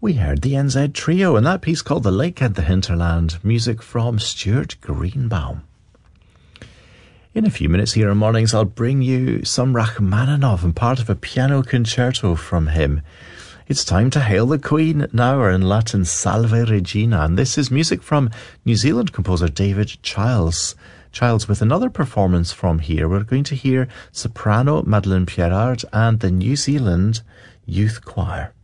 We heard the NZ Trio and that piece called The Lake and the Hinterland, music from Stuart Greenbaum. In a few minutes here on Mornings, I'll bring you some Rachmaninoff and part of a piano concerto from him. It's time to hail the Queen now, or in Latin, Salve Regina, and this is music from New Zealand composer David Childs with another performance from here. We're going to hear soprano Madeleine Pierrard and the New Zealand Youth Choir.